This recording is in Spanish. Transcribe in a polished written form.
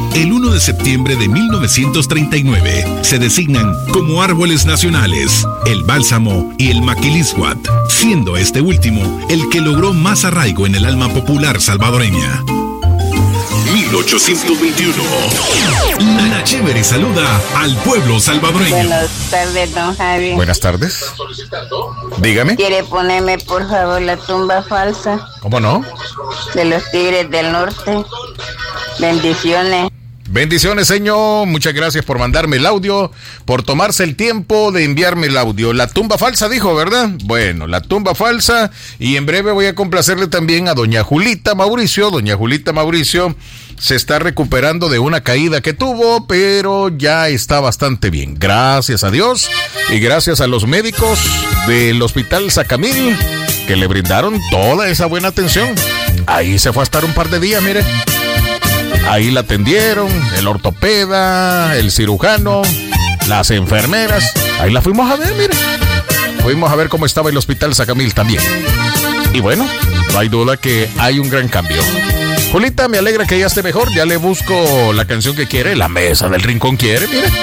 El 1 de septiembre de 1939 se designan como árboles nacionales el bálsamo y el maquilisguat, siendo este último el que logró más arraigo en el alma popular salvadoreña. 1821. Nana Chévere saluda al pueblo salvadoreño. Buenas tardes, don Javi. Buenas tardes. Dígame. ¿Quiere ponerme, por favor, la tumba falsa? ¿Cómo no? De los Tigres del Norte. Bendiciones. Bendiciones, señor. Muchas gracias por mandarme el audio, por tomarse el tiempo de enviarme el audio. La tumba falsa, dijo, ¿verdad? Bueno, la tumba falsa. Y en breve voy a complacerle también a doña Julita Mauricio. Doña Julita Mauricio se está recuperando de una caída que tuvo, pero ya está bastante bien. Gracias a Dios y gracias a los médicos del Hospital Sacamil que le brindaron toda esa buena atención. Ahí se fue a estar un par de días, mire. Ahí la atendieron, el ortopeda, el cirujano, las enfermeras. Ahí la fuimos a ver, mire. Fuimos a ver cómo estaba el Hospital Sacamil también. Y bueno, no hay duda que hay un gran cambio. Julita, me alegra que ya esté mejor. Ya le busco la canción que quiere. La mesa del rincón quiere, mire.